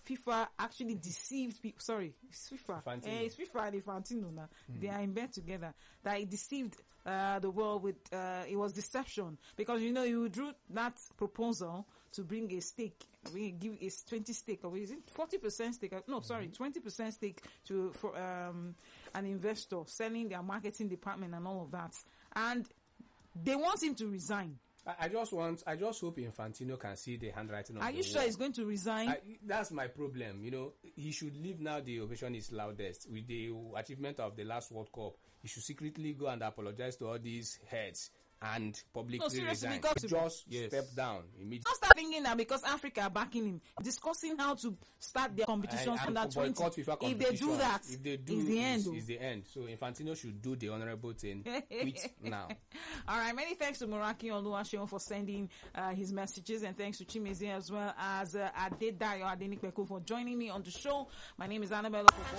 FIFA actually deceived people. Sorry, it's FIFA. It's FIFA and Infantino now. They are in bed together. That he deceived the world with it was deception, because you know you drew that proposal to bring a stake. We give is 20 stake, or is it 40% stake? No, sorry, 20% stake to for an investor selling their marketing department and all of that, and they want him to resign. I just hope Infantino can see the handwriting on the wall. Are you sure he's going to resign? That's my problem. You know, he should leave now. The ovation is loudest. With the achievement of the last World Cup, he should secretly go and apologize to all these heads and publicly resign. Just step down immediately. Don't start thinking that because Africa are backing him, discussing how to start their competitions under 20. If they do that, it's the end. It's the end. So Infantino should do the honorable thing. Quit now. All right. Many thanks to Moraki Oluwaseun for sending his messages, and thanks to Chimezi as well as Adedayo Adenikbeku for joining me on the show. My name is Annabella.